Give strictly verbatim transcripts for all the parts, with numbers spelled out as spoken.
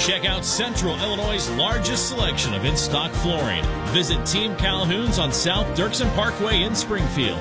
Check out Central Illinois' largest selection of in-stock flooring. Visit Team Calhoun's on South Dirksen Parkway in Springfield.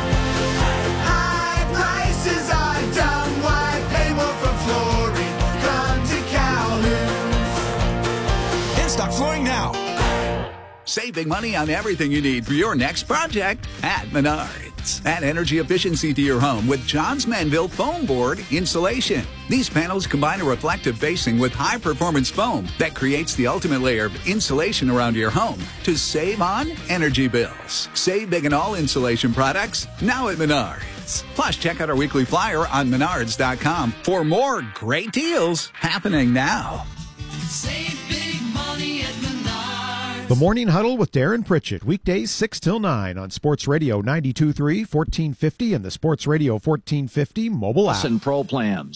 High prices are dumb. Why pay more for flooring? Come to Calhoun's. In-stock flooring now. Save big money on everything you need for your next project at Menards. Add energy efficiency to your home with Johns Manville Foam Board Insulation. These panels combine a reflective facing with high-performance foam that creates the ultimate layer of insulation around your home to save on energy bills. Save big on all insulation products now at Menards. Plus, check out our weekly flyer on menards dot com for more great deals happening now. Save big money at Menards. The Morning Huddle with Darren Pritchett, weekdays six till nine on Sports Radio ninety-two point three, fourteen fifty, and the Sports Radio fourteen fifty mobile app. And Pro Plans.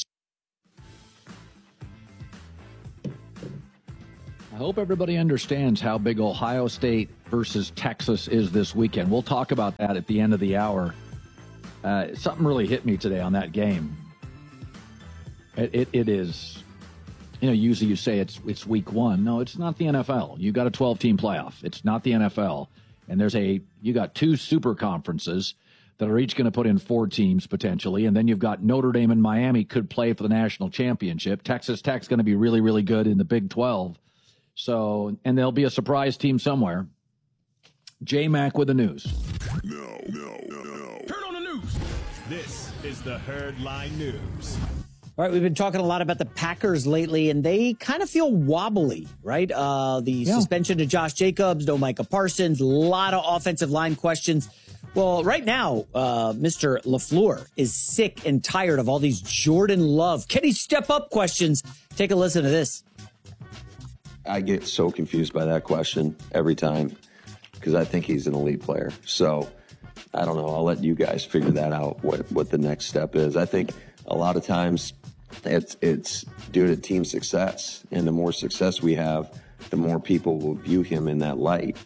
I hope everybody understands how big Ohio State versus Texas is this weekend. We'll talk about that at the end of the hour. Uh, something really hit me today on that game. It, it, it is... You know, usually you say it's it's week one. No, it's not the N F L. You got a twelve-team playoff. It's not the N F L. And there's a you got two super conferences that are each going to put in four teams potentially. And then you've got Notre Dame and Miami could play for the national championship. Texas Tech's going to be really, really good in the Big twelve. So, and there'll be a surprise team somewhere. J-Mac with the news. No, no, no, no. Turn on the news. This is the Herd Line News. All right, we've been talking a lot about the Packers lately, and they kind of feel wobbly, right? Uh, the yeah. suspension to Josh Jacobs, no Micah Parsons, a lot of offensive line questions. Well, right now, uh, Mister LaFleur is sick and tired of all these Jordan Love, can he step up questions. Take a listen to this. I get so confused by that question every time because I think he's an elite player. So I don't know. I'll let you guys figure that out, what, what the next step is. I think a lot of times it's it's due to team success, and the more success we have, the more people will view him in that light.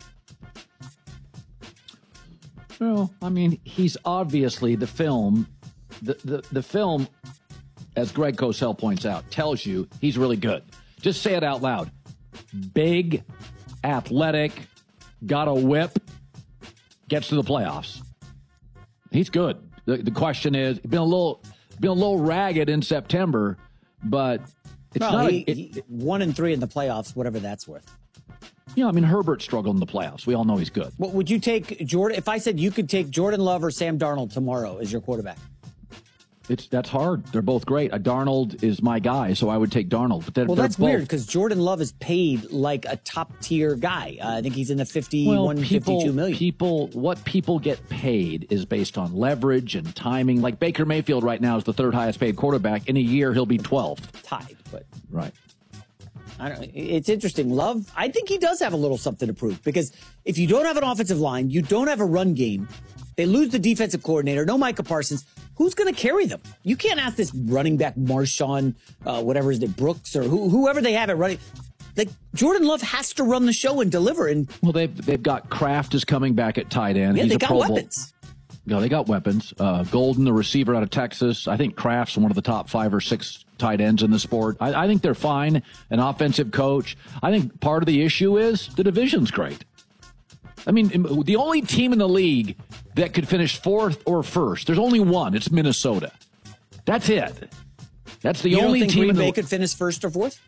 Well, I mean, he's obviously the film, the, the, the film, as Greg Cosell points out, tells you he's really good. Just say it out loud. Big, athletic, got a whip, gets to the playoffs. He's good. The, the question is, been a little... Been a little ragged in September, but it's well, not he, a, it, he, one and three in the playoffs, whatever that's worth. Yeah, I mean, Herbert struggled in the playoffs. We all know he's good. Well, would you take Jordan? If I said you could take Jordan Love or Sam Darnold tomorrow as your quarterback? It's that's hard. They're both great. Uh, Darnold is my guy, so I would take Darnold. But they're, well, they're that's both... weird because Jordan Love is paid like a top tier guy. Uh, I think he's in the fifty-one, well, people, fifty-two million. People, what people get paid is based on leverage and timing. Like Baker Mayfield right now is the third highest paid quarterback. In a year, he'll be twelfth. Tied, but right. I don't know. It's interesting. Love, I think he does have a little something to prove because if you don't have an offensive line, you don't have a run game. They lose the defensive coordinator, no Micah Parsons. Who's going to carry them? You can't ask this running back Marshawn, uh, whatever is it, Brooks or who, whoever they have it running. Like Jordan Love has to run the show and deliver. And well, they've they've got Kraft is coming back at tight end. Yeah, He's they a got Pro weapons. Bowl. No, they got weapons. Uh, Golden, the receiver out of Texas. I think Kraft's one of the top five or six tight ends in the sport. I, I think they're fine. An offensive coach. I think part of the issue is the division's great. I mean, the only team in the league that could finish fourth or first, there's only one. It's Minnesota. That's it. That's the you only don't think team Green in the Bay could finish first or fourth?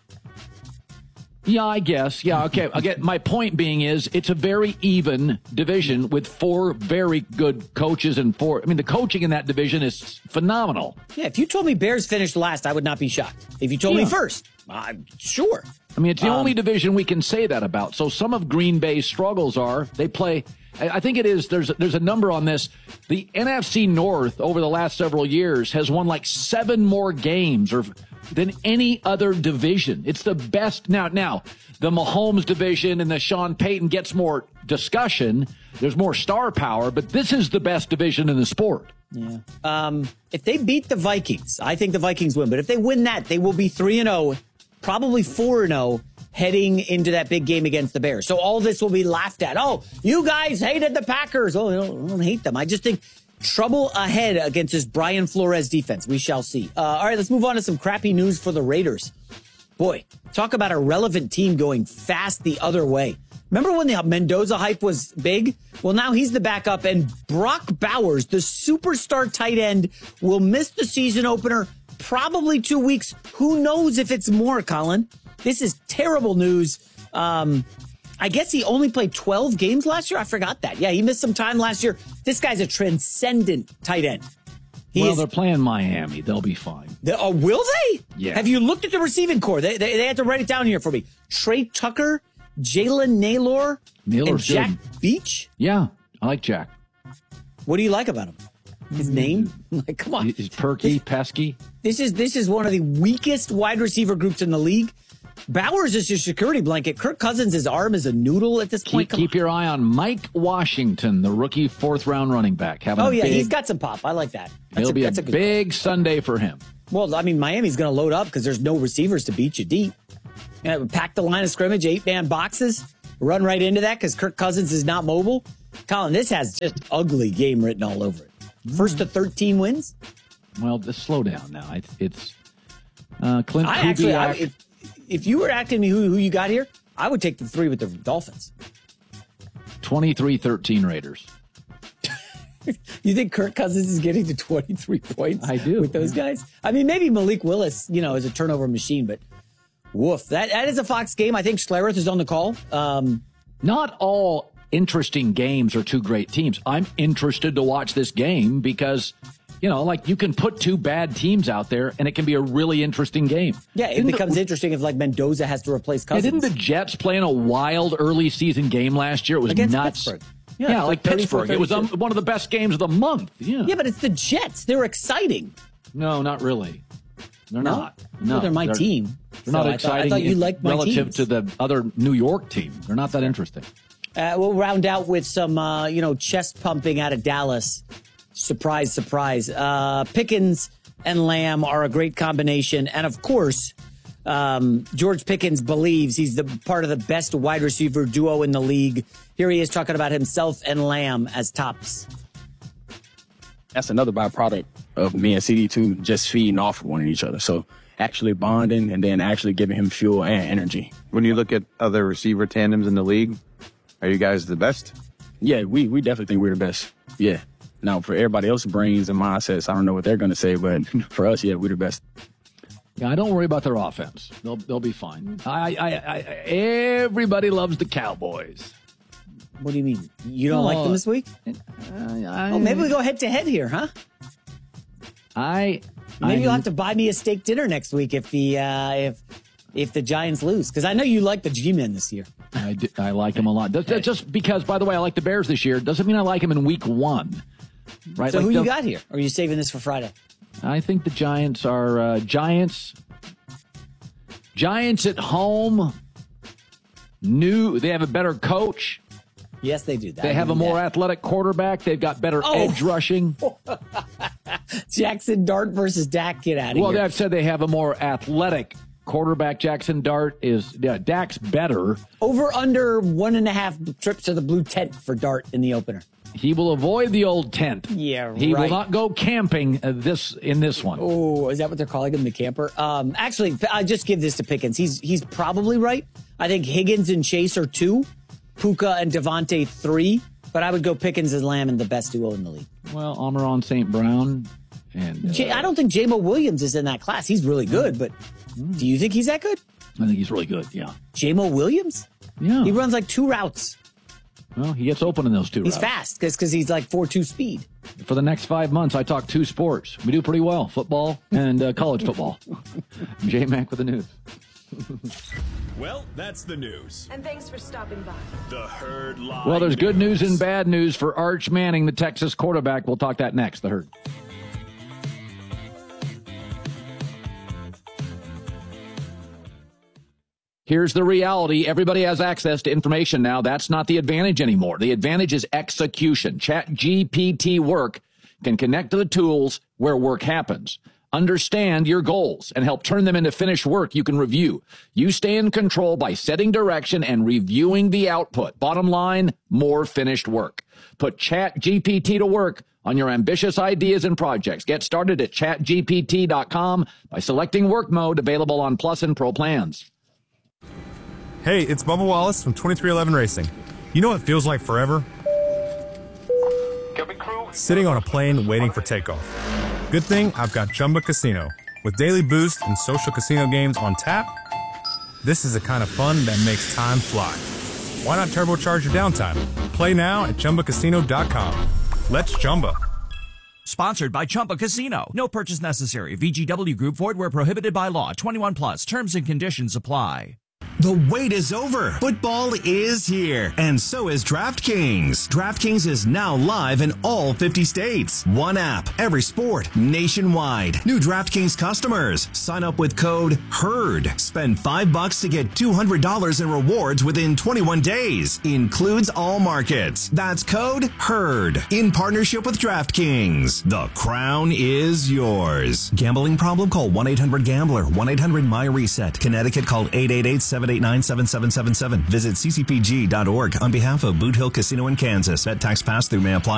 Yeah, I guess. Yeah, okay. Again, my point being is it's a very even division with four very good coaches and four. I mean, the coaching in that division is phenomenal. Yeah, if you told me Bears finished last, I would not be shocked. If you told yeah. me first, I'm sure. I mean, it's the um, only division we can say that about. So some of Green Bay's struggles are they play. I think it is. There's there's a number on this. The N F C North over the last several years has won like seven more games or than any other division. It's the best. Now, now the Mahomes division and the Sean Payton gets more discussion. There's more star power, but this is the best division in the sport. Yeah. Um, if they beat the Vikings, I think the Vikings win. But if they win that, they will be three and zero, probably four and zero. Heading into that big game against the Bears. So all this will be laughed at. Oh, you guys hated the Packers. Oh, I don't, I don't hate them. I just think trouble ahead against this Brian Flores defense. We shall see. Uh, all right, let's move on to some crappy news for the Raiders. Boy, talk about a relevant team going fast the other way. Remember when the Mendoza hype was big? Well, now he's the backup, and Brock Bowers, the superstar tight end, will miss the season opener probably two weeks. Who knows if it's more, Colin? This is terrible news. Um, I guess he only played twelve games last year. I forgot that. Yeah, he missed some time last year. This guy's a transcendent tight end. He well, is, they're playing Miami. They'll be fine. The, uh, will they? Yeah. Have you looked at the receiving core? They, they, they had to write it down here for me. Trey Tucker, Jalen Naylor, Naylor's and Jack good. Beach. Yeah, I like Jack. What do you like about him? His name? Like, come on. He's perky, pesky. This is this is one of the weakest wide receiver groups in the league. Bowers is your security blanket. Kirk Cousins' arm is a noodle at this point. Keep, keep your eye on Mike Washington, the rookie fourth-round running back. Having Oh, a yeah, big, he's got some pop. I like that. That's it'll a, be that's a, a good big Sunday for him. Well, I mean, Miami's going to load up because there's no receivers to beat you deep. You know, pack the line of scrimmage, eight-man boxes, run right into that because Kirk Cousins is not mobile. Colin, this has just ugly game written all over it. First to thirteen wins? Well, just slow down now. It's, it's uh, Clint I actually, I, Kubiak. if, if you were asking me who, who you got here, I would take the three with the Dolphins. twenty-three thirteen Raiders. You think Kirk Cousins is getting to twenty-three points? I do, with those yeah. guys. I mean, maybe Malik Willis, you know, is a turnover machine, but woof. That that is a Fox game. I think Schlereth is on the call. Um, Not all interesting games are two great teams. I'm interested to watch this game because, you know, like you can put two bad teams out there and it can be a really interesting game. yeah, it Didn't becomes the, interesting if like Mendoza has to replace yeah, Cousins. didn't the Jets play in a wild early season game last year? It was Against nuts. Pittsburgh. Yeah, Yeah, like like Pittsburgh. It was um, one of the best games of the month. Yeah. Yeah, but it's the Jets. They're exciting. No, not really. They're No? not. No, Well, they're my team. They're not So I thought- exciting I thought you in- liked my relative teams. to the other New York team. They're not that interesting. Uh, we'll round out with some, uh, you know, chest pumping out of Dallas. Surprise, surprise. Uh, Pickens and Lamb are a great combination. And of course, um, George Pickens believes he's the part of the best wide receiver duo in the league. Here he is talking about himself and Lamb as tops. That's another byproduct of me and C D two just feeding off of one each other. So actually bonding and then actually giving him fuel and energy. When you look at other receiver tandems in the league, are you guys the best? Yeah, we, we definitely think we're the best. Yeah. Now, for everybody else's brains and mindsets, I don't know what they're going to say, but for us, yeah, we're the best. Yeah, I don't worry about their offense. They'll they'll be fine. I, I, I, everybody loves the Cowboys. What do you mean? You don't like them this week? Uh, I, Oh, maybe we go head to head here, huh? I Maybe I, you'll have to buy me a steak dinner next week if the uh, if if the Giants lose, because I know you like the G-men this year. I, do- I like them a lot. That's- that's just because, by the way, I like the Bears this year doesn't mean I like them in week one. Right? So Like who the- you got here? Or are you saving this for Friday? I think the Giants are uh, Giants. Giants at home. New. They have a better coach. Yes, they do. That. They have a more athletic quarterback. They've got better Oh. edge rushing. Jackson Dart versus Dak. Get out of Well, here. I've said they have a more athletic quarterback. Jackson Dart is yeah, Dak's better. Over under one and a half trips to the blue tent for Dart in the opener. He will avoid the old tent. Yeah, He right. will not go camping uh, this in this one. Oh, is that what they're calling him, the camper? Um, actually, I just give this to Pickens. He's he's probably right. I think Higgins and Chase are two, Puka and Devontae three, but I would go Pickens and Lamb in the best duo in the league. Well, Amon Saint Brown and uh, J- I don't think J-Mo Williams is in that class. He's really good, but do you think he's that good? I think he's really good. Yeah, J-Mo Williams? yeah. He runs like two routes. Well, he gets open in those two He's routes. fast because he's like four two speed. For the next five months, I talk two sports. We do pretty well: football and uh, college football. J Mac with the news. Well, that's the news. And thanks for stopping by. The Herd Live. Well, there's good news News. and bad news for Arch Manning, the Texas quarterback. We'll talk that next. The Herd. Here's the reality. Everybody has access to information now. That's not the advantage anymore. The advantage is execution. Chat G P T Work can connect to the tools where work happens. Understand your goals and help turn them into finished work you can review. You stay in control by setting direction and reviewing the output. Bottom line, more finished work. Put Chat G P T to work on your ambitious ideas and projects. Get started at chat G P T dot com by selecting work mode, available on Plus and Pro plans. Hey, it's Bubba Wallace from twenty-three eleven Racing. You know what feels like forever? Sitting on a plane waiting for takeoff. Good thing I've got Chumba Casino. With daily boost and social casino games on tap, this is the kind of fun that makes time fly. Why not turbocharge your downtime? Play now at Chumba Casino dot com. Let's Chumba. Sponsored by Chumba Casino. No purchase necessary. V G W Group. Void where prohibited by law. twenty-one plus. Terms and conditions apply. The wait is over. Football is here, and so is DraftKings. DraftKings is now live in all fifty states. One app, every sport, nationwide. New DraftKings customers, sign up with code HERD. Spend five bucks to get two hundred dollars in rewards within twenty-one days. Includes all markets. That's code HERD. In partnership with DraftKings. The crown is yours. Gambling problem? Call one eight hundred gambler. one eight hundred my reset. Connecticut, call eight eight eight, seven eight nine, seven seven seven seven. Visit c c p g dot org on behalf of Boot Hill Casino in Kansas. Bet tax pass through may apply.